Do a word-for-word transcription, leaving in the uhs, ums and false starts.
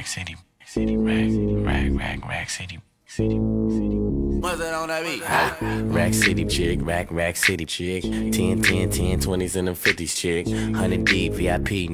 Rack City, City, Rack, Rack, Rack, Rack City, City, City. What's that on that beat? Ah, Rack City chick, rack, rack city chick. ten, ten, ten, twenties and them fifties chick. one hundred deep, V I P,